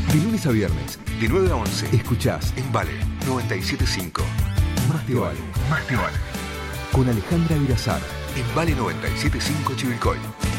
De lunes a viernes, De 9 a 11. escuchás En Vale 97.5. Más te vale. Más te vale. Con Alejandra Virazar. En Vale 97.5 Chivilcoy.